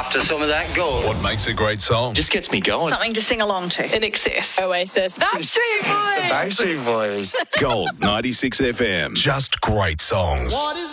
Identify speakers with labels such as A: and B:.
A: after some of that gold.
B: What makes a great song?
C: Just gets me going.
D: Something to sing along to.
E: In excess.
D: Oasis. Backstreet Boys.
C: Backstreet Boys.
B: Gold 96 FM. Just great songs.